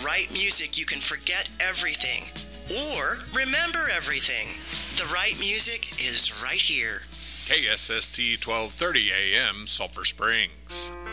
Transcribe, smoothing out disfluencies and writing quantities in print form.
right music, you can forget everything or remember everything. The right music is right here. KSST 1230 AM, Sulphur Springs.